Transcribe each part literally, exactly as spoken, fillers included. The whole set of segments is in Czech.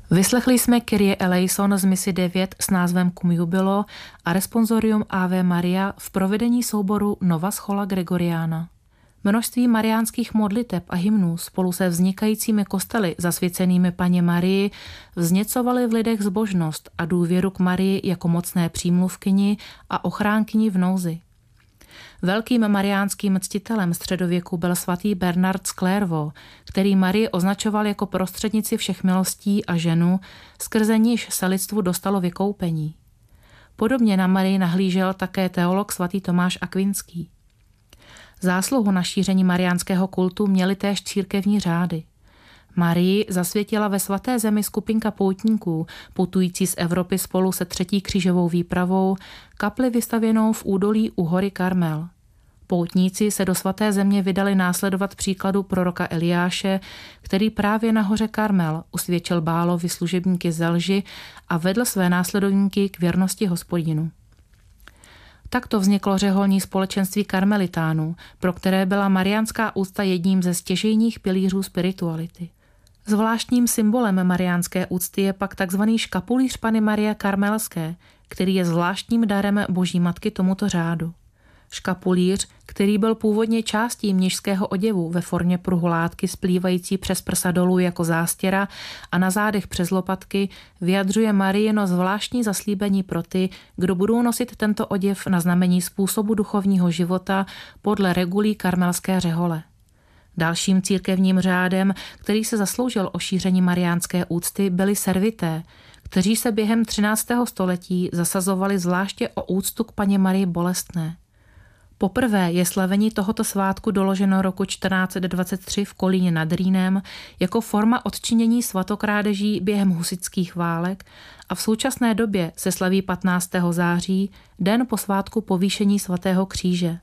Vyslechli jsme Kyrie eleison z misy devět s názvem Cum jubilo a responsorium Ave Maria v provedení souboru Nova Schola Gregoriana. Množství mariánských modliteb a hymnů spolu se vznikajícími kostely zasvěcenými Panně Marii vzněcovaly v lidech zbožnost a důvěru k Marii jako mocné přímluvkyni a ochránkyni v nouzi. Velkým mariánským ctitelem středověku byl svatý Bernard z Clairvaux, který Marii označoval jako prostřednici všech milostí a ženu, skrze níž se lidstvu dostalo vykoupení. Podobně na Marii nahlížel také teolog svatý Tomáš Akvinský. Zásluhu na šíření mariánského kultu měly též církevní řády. Marii zasvětila ve svaté zemi skupinka poutníků, putující z Evropy spolu se třetí křížovou výpravou, kapli vystavěnou v údolí u hory Karmel. Poutníci se do svaté země vydali následovat příkladu proroka Eliáše, který právě na hoře Karmel usvědčil Bálovi služebníky ze lži a vedl své následovníky k věrnosti Hospodinu. Takto vzniklo řeholní společenství karmelitánů, pro které byla mariánská úcta jedním ze stěžejních pilířů spirituality. Zvláštním symbolem mariánské úcty je pak tzv. Škapulíř Panny Marie Karmelské, který je zvláštním darem Boží matky tomuto řádu. Škapulíř, který byl původně částí mnišského oděvu ve formě pruhulátky splývající přes prsa dolů jako zástěra a na zádech přes lopatky, vyjadřuje Mariino zvláštní zaslíbení pro ty, kdo budou nosit tento oděv na znamení způsobu duchovního života podle regulí karmelské řehole. Dalším církevním řádem, který se zasloužil o šíření mariánské úcty, byli servité, kteří se během třináctého století zasazovali zvláště o úctu k Panně Marii Bolestné. Poprvé je slavení tohoto svátku doloženo roku čtrnáct set dvacet tři v Kolíně nad Rýnem jako forma odčinění svatokrádeží během husitských válek a v současné době se slaví patnáctého září, den po svátku povýšení svatého kříže.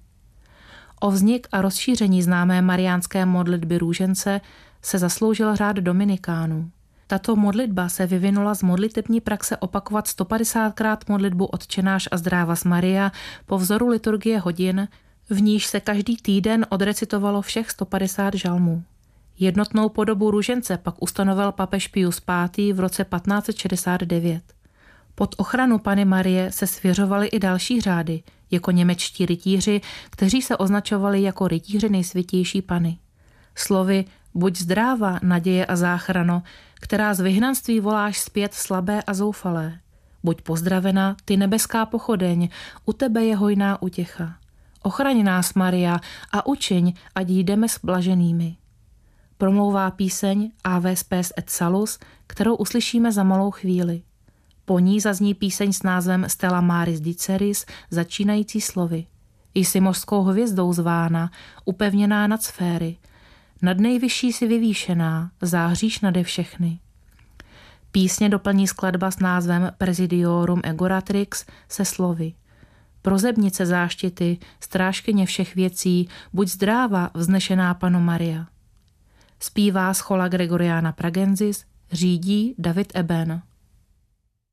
O vznik a rozšíření známé mariánské modlitby růžence se zasloužil řád Dominikánů. Tato modlitba se vyvinula z modlitební praxe opakovat sto padesátkrát modlitbu Otčenáš a Zdrávas Maria po vzoru liturgie hodin, v níž se každý týden odrecitovalo všech sto padesát žalmů. Jednotnou podobu růžence pak ustanovil papež Pius pátý. v roce patnáct set šedesát devět. Pod ochranu Panny Marie se svěřovaly i další řády, jako němečtí rytíři, kteří se označovali jako rytíři nejsvětější Panny. Slovy buď zdráva, naděje a záchrano, která z vyhnanství voláš zpět slabé a zoufalé. Buď pozdravena, ty nebeská pochodeň, u tebe je hojná útěcha. Ochraň nás, Maria, a učiň, ať jdeme s blaženými. Promlouvá píseň Ave spes et salus, kterou uslyšíme za malou chvíli. Po ní zazní píseň s názvem Stella Maris Diceris, začínající slovy. Jsi mořskou hvězdou zvána, upevněná nad sféry. Nad nejvyšší si vyvýšená, záříš nade všechny. Písně doplní skladba s názvem Presidiorum Egoratrix se slovy. Prozebnice záštity, strážkyně všech věcí, buď zdráva, vznešená Panno Maria. Zpívá Schola Gregoriana Pragensis, řídí David Eben.